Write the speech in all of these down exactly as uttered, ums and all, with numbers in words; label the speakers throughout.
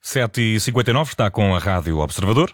Speaker 1: sete e cinquenta e nove está com a Rádio Observador.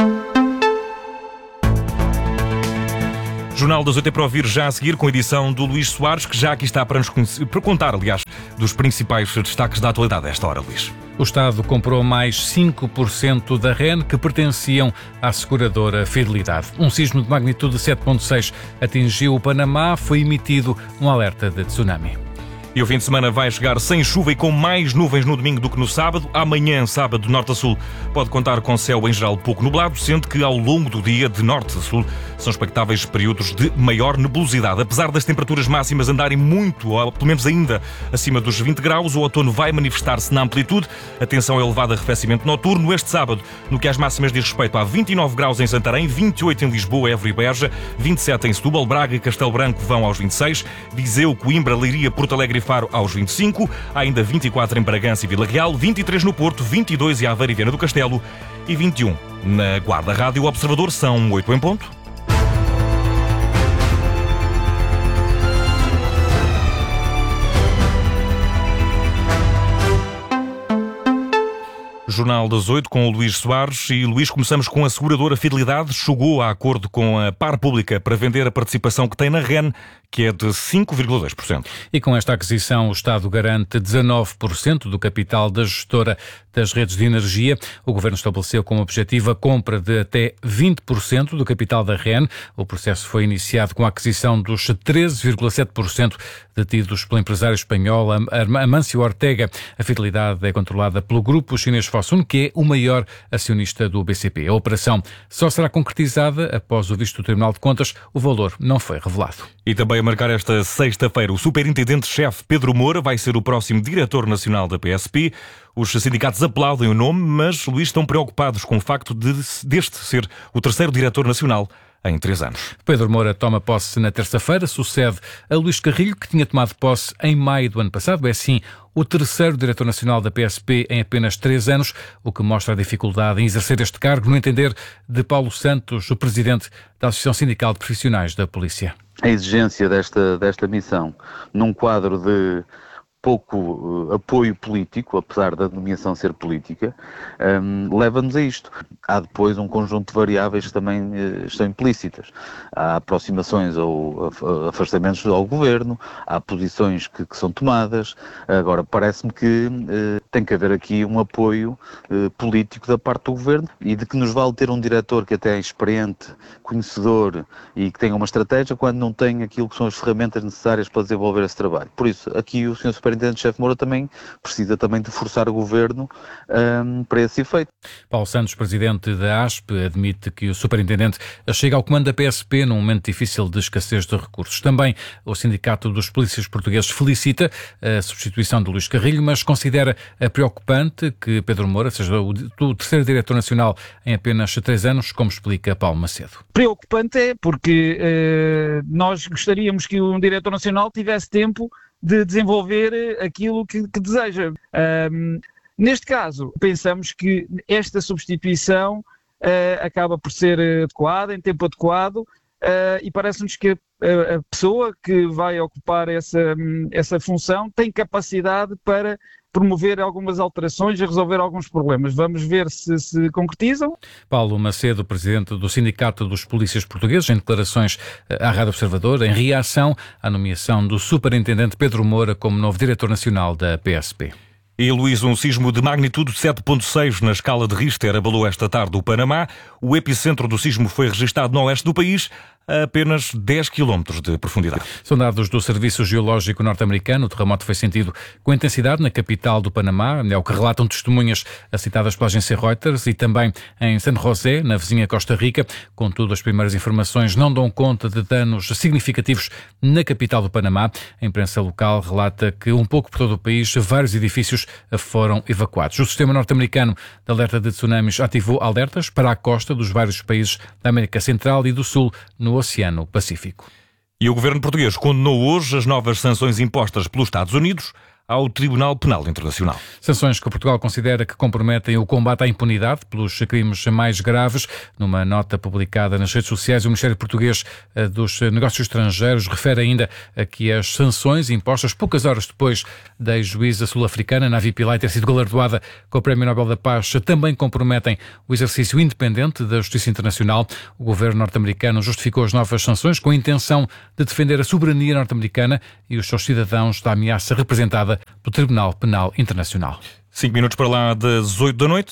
Speaker 1: Jornal das oito é para ouvir já a seguir, com a edição do Luís Soares, que já aqui está para nos conhecer, para contar, aliás, dos principais destaques da atualidade a esta hora, Luís.
Speaker 2: O Estado comprou mais cinco por cento da R E N, que pertenciam à seguradora Fidelidade. Um sismo de magnitude sete vírgula seis atingiu o Panamá, foi emitido um alerta de tsunami.
Speaker 1: E o fim de semana vai chegar sem chuva e com mais nuvens no domingo do que no sábado. Amanhã, sábado, de norte a sul, pode contar com céu em geral pouco nublado, sendo que ao longo do dia, de norte a sul, são expectáveis períodos de maior nebulosidade. Apesar das temperaturas máximas andarem muito, ou pelo menos ainda, acima dos vinte graus, o outono vai manifestar-se na amplitude. Atenção elevada a arrefecimento noturno. Este sábado, no que às máximas diz respeito, há vinte e nove graus em Santarém, vinte e oito em Lisboa, Évora e Beja, vinte e sete em Setúbal, Braga e Castelo Branco vão aos vinte e seis, Viseu, Coimbra, Leiria, Porto Alegre e Faro aos vinte e cinco, há ainda vinte e quatro em Bragança e Vila Real, vinte e três no Porto, vinte e dois em Aveiro e Viana do Castelo e vinte e um na Guarda. Rádio Observador, são oito em ponto. Jornal das oito com o Luís Soares. E, Luís, começamos com a seguradora Fidelidade. Chegou a acordo com a Par Pública para vender a participação que tem na R E N, que é de cinco vírgula dois por cento.
Speaker 2: E com esta aquisição, o Estado garante dezanove por cento do capital da gestora das redes de energia. O Governo estabeleceu como objetivo a compra de até vinte por cento do capital da R E N. O processo foi iniciado com a aquisição dos treze vírgula sete por cento detidos pelo empresário espanhol Amancio Ortega. A Fidelidade é controlada pelo grupo chinês Fosun, que é o maior acionista do B C P. A operação só será concretizada após o visto do Tribunal de Contas. O valor não foi revelado.
Speaker 1: E também a marcar esta sexta-feira, o superintendente-chefe Pedro Moura vai ser o próximo diretor nacional da P S P. Os sindicatos aplaudem o nome, mas, Luís, estão preocupados com o facto de deste ser o terceiro diretor nacional em três anos.
Speaker 2: Pedro Moura toma posse na terça-feira, sucede a Luís Carrilho, que tinha tomado posse em maio do ano passado. É assim o terceiro diretor nacional da P S P em apenas três anos, o que mostra a dificuldade em exercer este cargo, no entender de Paulo Santos, o presidente da Associação Sindical de Profissionais da Polícia.
Speaker 3: A exigência desta, desta missão, num quadro de pouco uh, apoio político, apesar da nomeação ser política, um, leva-nos a isto. Há depois um conjunto de variáveis que também uh, estão implícitas. Há aproximações ou afastamentos ao governo, há posições que, que são tomadas. Agora, parece-me que uh, tem que haver aqui um apoio uh, político da parte do governo, e de que nos vale ter um diretor que até é experiente, conhecedor e que tenha uma estratégia, quando não tem aquilo que são as ferramentas necessárias para desenvolver esse trabalho. Por isso, aqui o senhor Superintendente-chefe Moura também precisa também de forçar o Governo um, para esse efeito.
Speaker 2: Paulo Santos, presidente da A S P, admite que o Superintendente chega ao comando da P S P num momento difícil de escassez de recursos. Também o Sindicato dos Polícias Portugueses felicita a substituição de Luís Carrilho, mas considera preocupante que Pedro Moura seja o, o terceiro diretor nacional em apenas três anos, como explica Paulo Macedo.
Speaker 4: Preocupante é porque eh, nós gostaríamos que um diretor nacional tivesse tempo de desenvolver aquilo que, que deseja. Um, neste caso, pensamos que esta substituição uh, acaba por ser adequada, em tempo adequado, uh, e parece-nos que a, a pessoa que vai ocupar essa, essa função tem capacidade para promover algumas alterações e resolver alguns problemas. Vamos ver se se concretizam.
Speaker 2: Paulo Macedo, presidente do Sindicato dos Polícias Portugueses, em declarações à Rádio Observador, em reação à nomeação do superintendente Pedro Moura como novo diretor nacional da P S P.
Speaker 1: E, Luís, um sismo de magnitude sete vírgula seis na escala de Richter abalou esta tarde o Panamá. O epicentro do sismo foi registado no oeste do país, a apenas dez quilómetros de profundidade.
Speaker 2: São dados do Serviço Geológico norte-americano. O terremoto foi sentido com intensidade na capital do Panamá, é o que relatam testemunhas citadas pela agência Reuters, e também em San José, na vizinha Costa Rica. Contudo, as primeiras informações não dão conta de danos significativos na capital do Panamá. A imprensa local relata que, um pouco por todo o país, vários edifícios foram evacuados. O sistema norte-americano de alerta de tsunamis ativou alertas para a costa dos vários países da América Central e do Sul, no Oceano Pacífico.
Speaker 1: E o governo português condenou hoje as novas sanções impostas pelos Estados Unidos ao Tribunal Penal Internacional.
Speaker 2: Sanções que Portugal considera que comprometem o combate à impunidade pelos crimes mais graves. Numa nota publicada nas redes sociais, o Ministério Português dos Negócios Estrangeiros refere ainda que as sanções impostas poucas horas depois da ex-juíza sul-africana Navi Pillay ter sido galardoada com o Prémio Nobel da Paz também comprometem o exercício independente da justiça internacional. O governo norte-americano justificou as novas sanções com a intenção de defender a soberania norte-americana e os seus cidadãos da ameaça representada pelo Tribunal Penal Internacional.
Speaker 1: Cinco minutos para lá das oito da noite.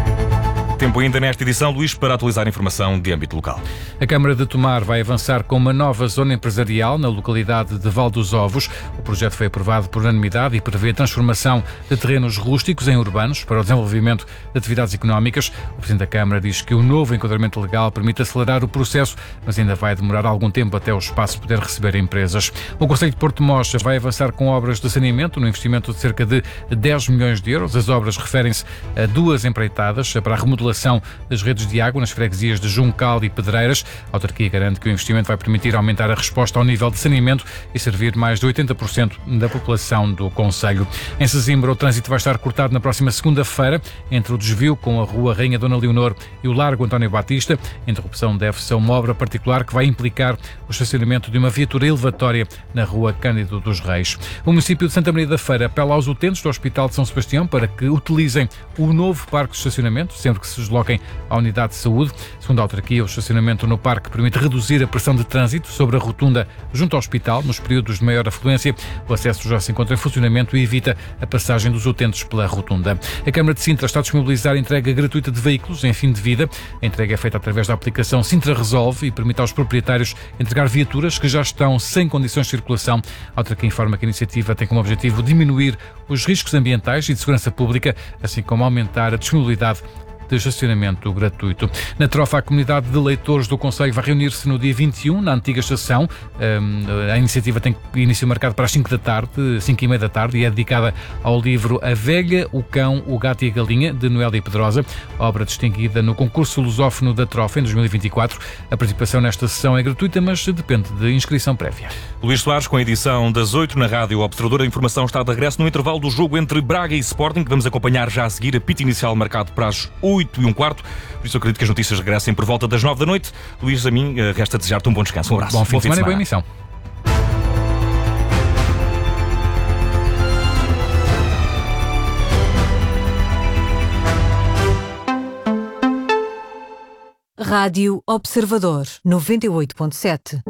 Speaker 1: Tempo ainda nesta edição, Luís, para atualizar a informação de âmbito local.
Speaker 2: A Câmara de Tomar vai avançar com uma nova zona empresarial na localidade de Val dos Ovos. O projeto foi aprovado por unanimidade e prevê a transformação de terrenos rústicos em urbanos para o desenvolvimento de atividades económicas. O Presidente da Câmara diz que o novo enquadramento legal permite acelerar o processo, mas ainda vai demorar algum tempo até o espaço poder receber empresas. O Concelho de Porto Mós vai avançar com obras de saneamento no investimento de cerca de dez milhões de euros. As obras referem-se a duas empreitadas para a remodelação das redes de água nas freguesias de Juncal e Pedreiras. A autarquia garante que o investimento vai permitir aumentar a resposta ao nível de saneamento e servir mais de oitenta por cento da população do concelho. Em Sesimbra, o trânsito vai estar cortado na próxima segunda-feira entre o desvio com a Rua Rainha Dona Leonor e o Largo António Batista. A interrupção deve-se a uma obra particular que vai implicar o estacionamento de uma viatura elevatória na Rua Cândido dos Reis. O município de Santa Maria da Feira apela aos utentes do Hospital de São Sebastião para que utilizem o novo parque de estacionamento sempre que se desloquem à unidade de saúde. Segundo a autarquia, o estacionamento no parque permite reduzir a pressão de trânsito sobre a rotunda junto ao hospital nos períodos de maior afluência. O acesso já se encontra em funcionamento e evita a passagem dos utentes pela rotunda. A Câmara de Sintra está a disponibilizar a entrega gratuita de veículos em fim de vida. A entrega é feita através da aplicação Sintra Resolve e permite aos proprietários entregar viaturas que já estão sem condições de circulação. A autarquia informa que a iniciativa tem como objetivo diminuir os riscos ambientais e de segurança pública, assim como aumentar a disponibilidade de estacionamento gratuito. Na Trofa, a comunidade de leitores do Concelho vai reunir-se no dia vinte e um, na antiga estação. A iniciativa tem início marcado para as cinco da tarde, cinco e meia da tarde, e é dedicada ao livro A Velha, o Cão, o Gato e a Galinha, de Noélia Pedrosa, obra distinguida no concurso lusófono da Trofa em dois mil e vinte e quatro. A participação nesta sessão é gratuita, mas depende de inscrição prévia.
Speaker 1: Luís Soares, com a edição das oito na Rádio Observador. A informação está de regresso no intervalo do jogo entre Braga e Sporting, que vamos acompanhar já a seguir. Apito inicial marcado para as oito e um quarto. Por isso eu acredito que as notícias regressem por volta das nove da noite. Luís, a mim resta desejar-te um bom descanso. Um abraço.
Speaker 2: Bom fim de semana e boa emissão.
Speaker 5: Rádio Observador noventa e oito ponto sete.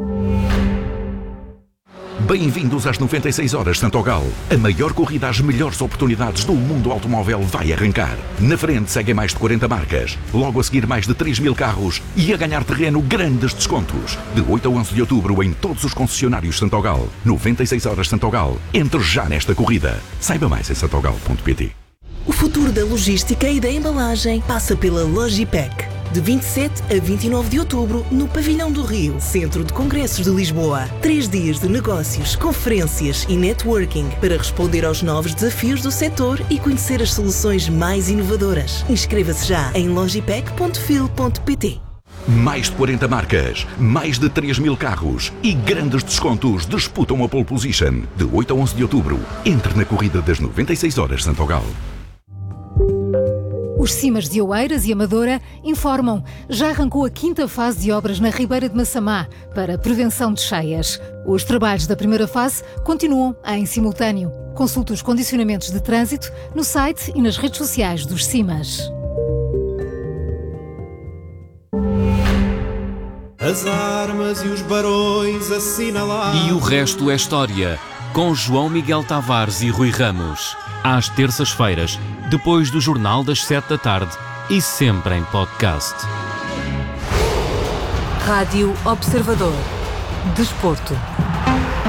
Speaker 6: Bem-vindos às noventa e seis horas Santogal. A maior corrida às melhores oportunidades do mundo automóvel vai arrancar. Na frente seguem mais de quarenta marcas. Logo a seguir mais de três mil carros e a ganhar terreno grandes descontos. De oito a onze de outubro em todos os concessionários Santogal. noventa e seis horas Santogal. Entre já nesta corrida. Saiba mais em santogal ponto pt.
Speaker 7: O futuro da logística e da embalagem passa pela Logipec. De vinte e sete a vinte e nove de outubro, no Pavilhão do Rio, Centro de Congressos de Lisboa. Três dias de negócios, conferências e networking para responder aos novos desafios do setor e conhecer as soluções mais inovadoras. Inscreva-se já em logipec ponto fil ponto pt.
Speaker 6: Mais de quarenta marcas, mais de três mil carros e grandes descontos disputam a pole position. De oito a onze de outubro, entre na corrida das noventa e seis horas Santogal.
Speaker 8: Os Cimas de Oeiras e Amadora informam. Já arrancou a quinta fase de obras na Ribeira de Massamá para prevenção de cheias. Os trabalhos da primeira fase continuam em simultâneo. Consulte os condicionamentos de trânsito no site e nas redes sociais dos Cimas.
Speaker 9: As armas e os barões assinalados.
Speaker 10: E o resto é história, com João Miguel Tavares e Rui Ramos. Às terças-feiras, depois do Jornal das sete da tarde e sempre em podcast.
Speaker 5: Rádio Observador. Desporto.